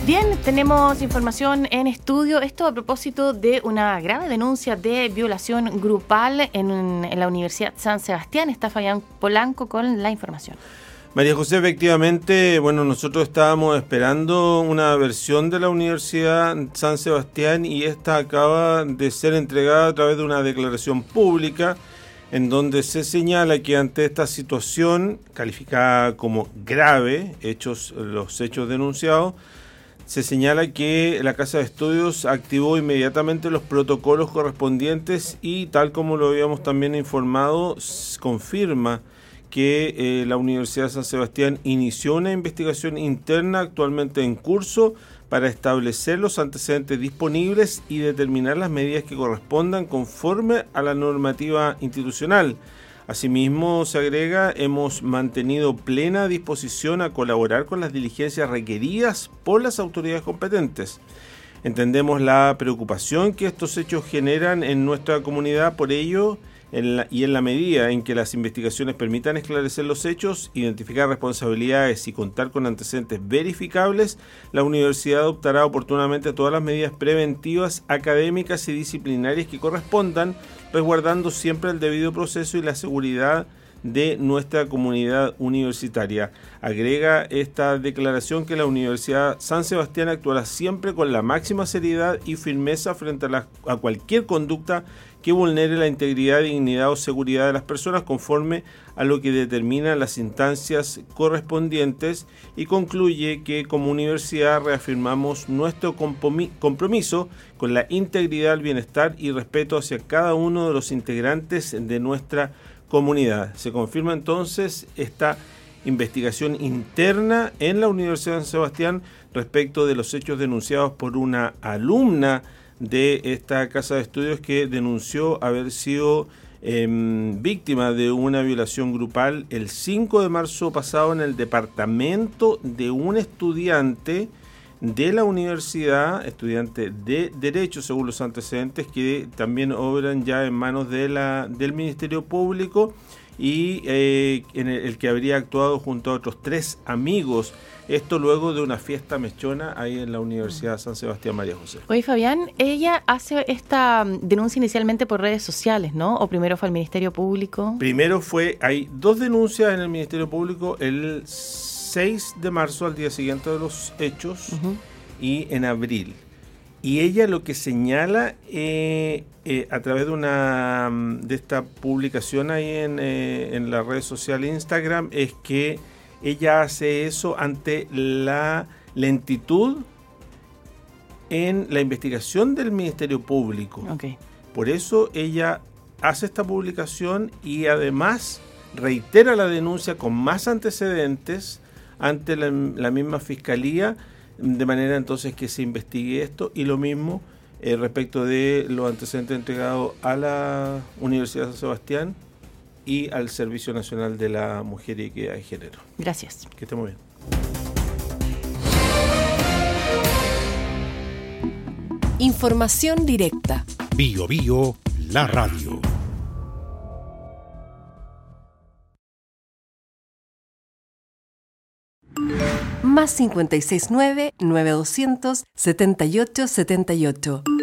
Bien, tenemos información en estudio. Esto a propósito de una grave denuncia de violación grupal en la Universidad San Sebastián. Está Fabián Polanco con la información. María José, efectivamente, nosotros estábamos esperando una versión de la Universidad San Sebastián y esta acaba de ser entregada a través de una declaración pública en donde se señala que ante esta situación calificada como grave, los hechos denunciados, se señala que la Casa de Estudios activó inmediatamente los protocolos correspondientes y, tal como lo habíamos también informado, confirma que la Universidad de San Sebastián inició una investigación interna actualmente en curso para establecer los antecedentes disponibles y determinar las medidas que correspondan conforme a la normativa institucional. Asimismo, se agrega, hemos mantenido plena disposición a colaborar con las diligencias requeridas por las autoridades competentes. Entendemos la preocupación que estos hechos generan en nuestra comunidad, por ello, en la medida en que las investigaciones permitan esclarecer los hechos, identificar responsabilidades y contar con antecedentes verificables, la universidad adoptará oportunamente todas las medidas preventivas, académicas y disciplinarias que correspondan, resguardando siempre el debido proceso y la seguridad de nuestra comunidad universitaria. Agrega esta declaración que la Universidad San Sebastián actuará siempre con la máxima seriedad y firmeza frente a cualquier conducta que vulnere la integridad, dignidad o seguridad de las personas conforme a lo que determinan las instancias correspondientes, y concluye que como universidad reafirmamos nuestro compromiso con la integridad, el bienestar y respeto hacia cada uno de los integrantes de nuestra comunidad. Se confirma entonces esta investigación interna en la Universidad de San Sebastián respecto de los hechos denunciados por una alumna de esta casa de estudios que denunció haber sido víctima de una violación grupal el 5 de marzo pasado en el departamento de un estudiante de la universidad, estudiante de Derecho, según los antecedentes que también obran ya en manos del Ministerio Público, y en el que habría actuado junto a otros 3 amigos. Esto luego de una fiesta mechona ahí en la Universidad San Sebastián, María José. Oye, Fabián, ella hace esta denuncia inicialmente por redes sociales, ¿no? ¿O primero fue al Ministerio Público? Hay 2 denuncias en el Ministerio Público, el 6 de marzo, al día siguiente de los hechos, y en abril. Y ella lo que señala a través de esta publicación ahí en la red social Instagram es que ella hace eso ante la lentitud en la investigación del Ministerio Público. Okay. Por eso ella hace esta publicación y además reitera la denuncia con más antecedentes ante la misma Fiscalía, de manera entonces que se investigue esto, y lo mismo respecto de los antecedentes entregados a la Universidad de San Sebastián y al Servicio Nacional de la Mujer y Equidad de Género. Gracias. Que esté muy bien. Información directa. Bio Bio, la radio. +569 9200 7878.